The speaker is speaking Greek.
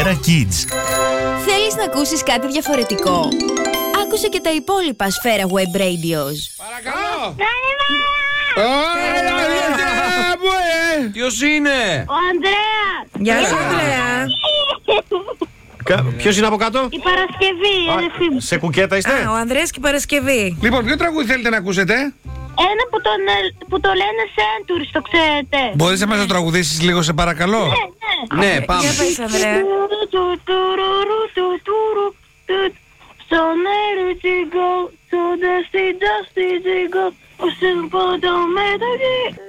Σφαίρα Kids. Θέλεις να ακούσεις κάτι διαφορετικό? Άκουσε και τα υπόλοιπα Σφαίρα Web Radios. Παρακαλώ! Ποιος είναι? Ο Ανδρέας! Γεια σου, Ανδρέα. Ποιος είναι από κάτω? Η Παρασκευή, η αδερφή μου. Σε κουκέτα είστε? Ο Ανδρέας και η Παρασκευή. Λοιπόν, ποιο τραγούδι θέλετε να ακούσετε? Ένα που το λένε Centuries, το ξέρετε. Μπορείς να μας το τραγουδήσεις λίγο, σε παρακαλώ? Ναι, πάμε. Για πες, Ανδρέα. So near to go, so dusty, dusty to go. Oh, simple, don't matter.